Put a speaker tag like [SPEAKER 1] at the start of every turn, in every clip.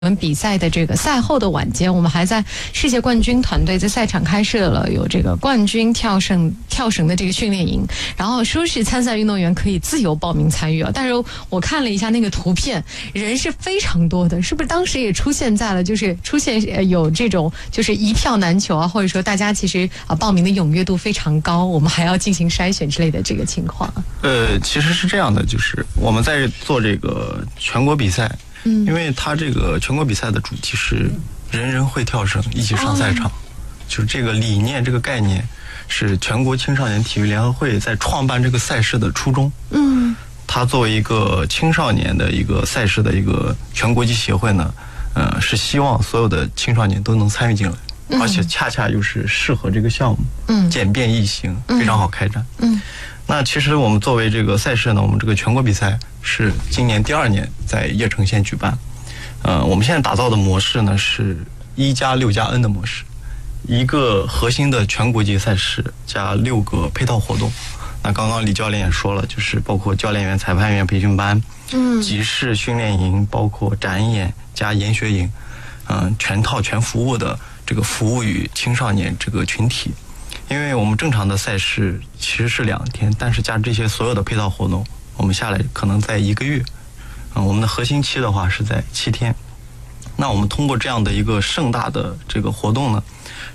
[SPEAKER 1] 我们比赛的这个赛后的晚间，我们还在世界冠军团队在赛场开设了有这个冠军跳绳的这个训练营，然后说是参赛运动员可以自由报名参与啊，但是我看了一下那个图片，人是非常多的，是不是当时也出现有这种就是一票难求啊，或者说大家其实报名的踊跃度非常高，我们还要进行筛选之类的这个情况？
[SPEAKER 2] 其实是这样的，就是我们在做这个全国比赛。因为它这个全国比赛的主题是人人会跳绳，一起上赛场，就是这个理念，这个概念是全国青少年体育联合会在创办这个赛事的初衷。它作为一个青少年的一个赛事的一个全国际协会呢，是希望所有的青少年都能参与进来，而且恰恰又是适合这个项目，简便易行，非常好开展。那其实我们作为这个赛事呢，我们这个全国比赛是今年第2年在叶城县举办。我们现在打造的模式呢是1+6+N 的模式，一个核心的全国级赛事加6个配套活动。那刚刚李教练也说了，就是包括教练员、裁判员培训班，集市训练营，包括展演加研学营，全套全服务的这个服务于青少年这个群体。因为我们正常的赛事其实是2天，但是加这些所有的配套活动，我们下来可能在1个月。我们的核心期的话是在7天。那我们通过这样的一个盛大的这个活动呢，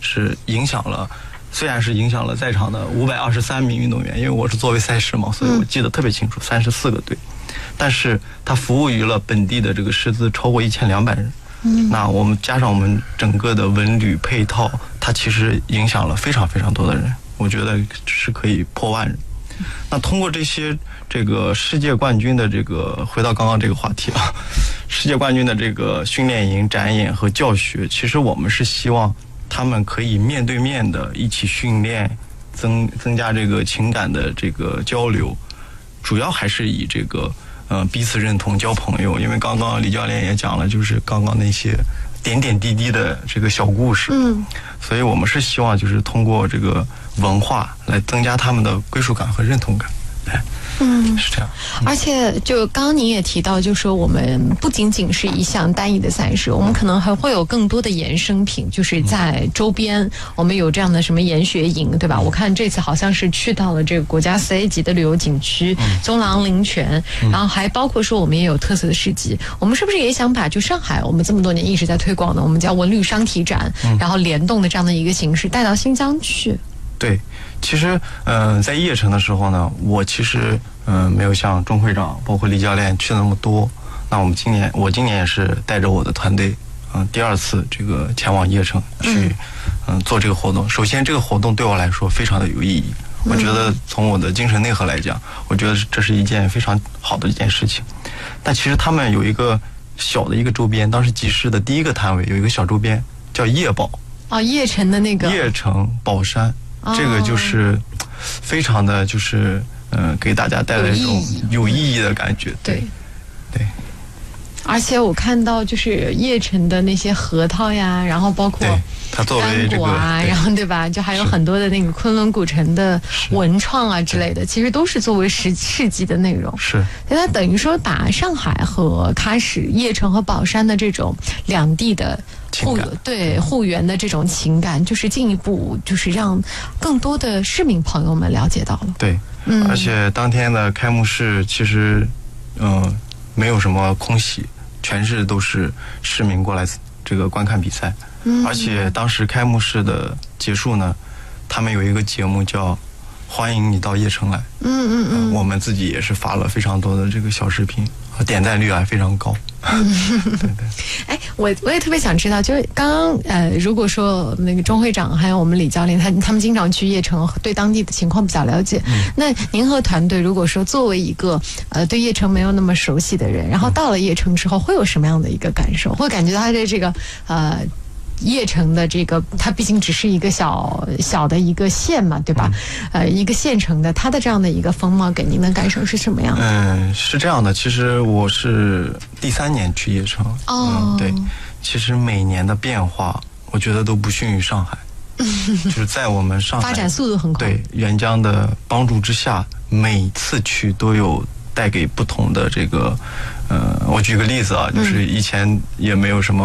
[SPEAKER 2] 虽然是影响了在场的523名运动员，因为我是作为赛事嘛，所以我记得特别清楚，34个队，但是它服务于了本地的这个师资超过1200人。那我们加上我们整个的文旅配套，它其实影响了非常非常多的人，我觉得是可以破万人。那通过这些这个世界冠军的这个，回到刚刚这个话题啊，世界冠军的这个训练营、展演和教学，其实我们是希望他们可以面对面的一起训练，增加这个情感的这个交流，主要还是以这个彼此认同、交朋友。因为刚刚李教练也讲了，就是刚刚那些点点滴滴的这个小故事。所以我们是希望就是通过这个文化来增加他们的归属感和认同感。是这样。
[SPEAKER 1] 而且就刚刚您也提到，就是说我们不仅仅是一项单一的赛事，我们可能还会有更多的衍生品，就是在周边我们有这样的什么研学营，对吧？我看这次好像是去到了这个国家4A级的旅游景区宗廊林泉，然后还包括说我们也有特色的市集。我们是不是也想把就上海我们这么多年一直在推广的，我们叫文旅商体展，然后联动的这样的一个形式带到新疆去？对，
[SPEAKER 2] 其实在叶城的时候呢，我其实没有像钟会长包括李教练去的那么多。那我今年也是带着我的团队第2次这个前往叶城去做这个活动。首先这个活动对我来说非常的有意义，我觉得从我的精神内核来讲，我觉得这是一件非常好的一件事情。但其实他们有一个小的一个周边，当时集市的第1个摊位有一个小周边叫叶宝。叶城的那个叶城宝山，这个就是非常的就是给大家带来一种有意义的感觉。对。而且我看到就是叶城的那些核桃呀，然后包括它作为这个然后对吧，就还有很多的那个昆仑古城的文创啊之类的，其实都是作为市集的内容。所以它等于说把上海和开始叶城和宝山的这种两地的互援的这种情感，就是进一步就是让更多的市民朋友们了解到了。对，而且当天的开幕式其实没有什么空席，全市都是市民过来这个观看比赛。而且当时开幕式的结束呢，他们有一个节目叫欢迎你到叶城来。我们自己也是发了非常多的这个小视频，点赞率还非常高。我也特别想知道，就是刚刚如果说那个钟会长还有我们李教练他们经常去叶城，对当地的情况比较了解。那您和团队如果说作为一个对叶城没有那么熟悉的人，然后到了叶城之后，会有什么样的一个感受？会感觉到他的这个叶城的这个，它毕竟只是一个小的一个县嘛，对吧？一个县城的，它的这样的一个风貌，给您的感受是什么样的？是这样的，其实我是第3年去叶城。对，其实每年的变化，我觉得都不逊于上海。就是在我们上海发展速度很快，对援疆的帮助之下，每次去都有带给不同的这个我举个例子啊，就是以前也没有什么